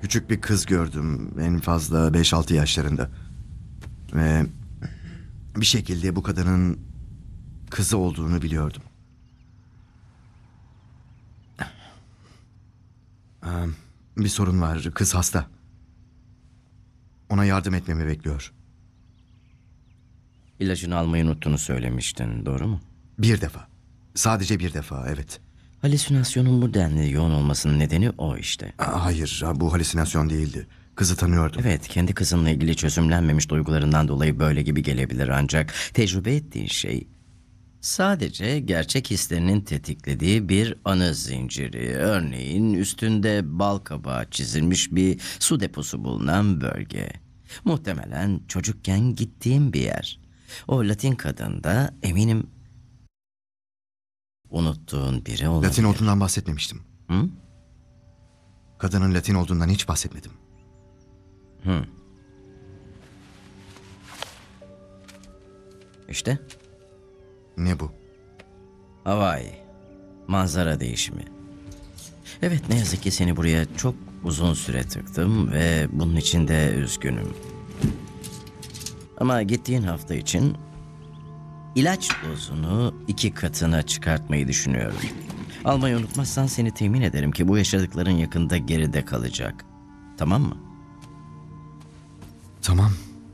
Küçük bir kız gördüm. En fazla 5-6 yaşlarında. Ve bir şekilde bu kadının kızı olduğunu biliyordum. Bir sorun var. Kız hasta. Ona yardım etmemi bekliyor. İlacını almayı unuttuğunu söylemiştin, doğru mu? Bir defa. Sadece bir defa, evet. Halüsinasyonun bu denli yoğun olmasının nedeni o işte. Hayır, bu halüsinasyon değildi. Kızı tanıyordum. Evet, kendi kızınla ilgili çözümlenmemiş duygularından dolayı böyle gibi gelebilir ancak tecrübe ettiğin şey sadece gerçek hislerinin tetiklediği bir anı zinciri. Örneğin üstünde bal kabağı çizilmiş bir su deposu bulunan bölge. Muhtemelen çocukken gittiğim bir yer. O Latin kadın da eminim unuttuğun biri olabilir. Latin olduğundan bahsetmemiştim. Hı? Kadının Latin olduğundan hiç bahsetmedim. İşte Ne bu? Hawaii. Manzara değişimi. Evet, ne yazık ki seni buraya çok uzun süre tıktım ve bunun için de üzgünüm. Ama gittiğin hafta için ilaç dozunu 2 katına çıkartmayı düşünüyorum. Almayı unutmazsan seni temin ederim ki bu yaşadıkların yakında geride kalacak. Tamam mı? Tamam.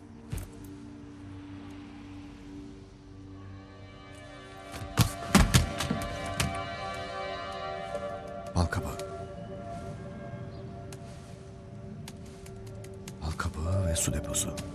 Bal kabağı. Bal kabağı ve su deposu.